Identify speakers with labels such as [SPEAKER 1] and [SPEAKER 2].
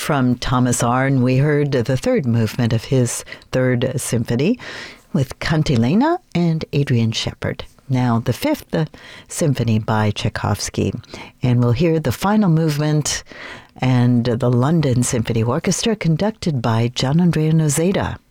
[SPEAKER 1] from Thomas Arne, we heard the third movement of his Third Symphony with Cantilena and Adrian Shepard. Now, the Fifth Symphony by Tchaikovsky. And we'll hear the final movement and the London Symphony Orchestra conducted by Gian Andrea Noseda.